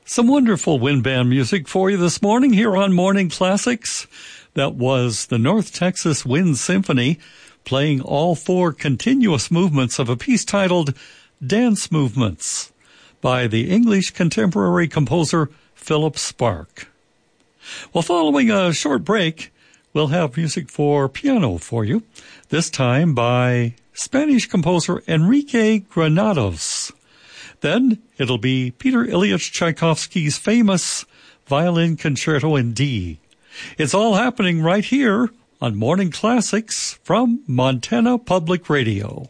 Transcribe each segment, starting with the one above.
Some wonderful wind band music for you this morning here on Morning Classics. That was the North Texas Wind Symphony playing all four continuous movements of a piece titled Dance Movements by the English contemporary composer Philip Sparke. Well, following a short break, we'll have music for piano for you, this time by Spanish composer Enrique Granados. Then it'll be Peter Ilyich Tchaikovsky's famous Violin Concerto in D. It's all happening right here on Morning Classics from Montana Public Radio.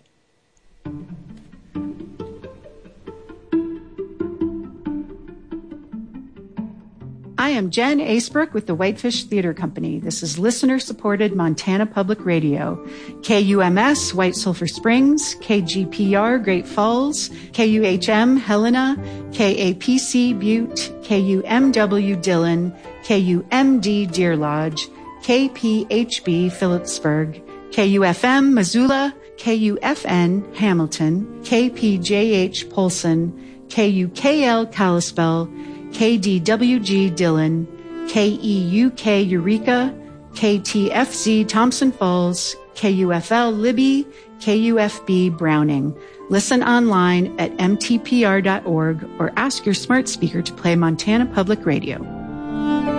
I am Jen Acebrook with the Whitefish Theater Company. This is listener-supported Montana Public Radio. KUMS, White Sulphur Springs, KGPR, Great Falls, KUHM, Helena, KAPC, Butte, KUMW, Dillon, KUMD, Deer Lodge, KPHB, Phillipsburg, KUFM, Missoula, KUFN, Hamilton, KPJH, Polson, KUKL, Kalispell, KDWG Dillon, KEUK Eureka, KTFZ Thompson Falls, KUFL Libby, KUFB Browning. Listen online at mtpr.org or ask your smart speaker to play Montana Public Radio.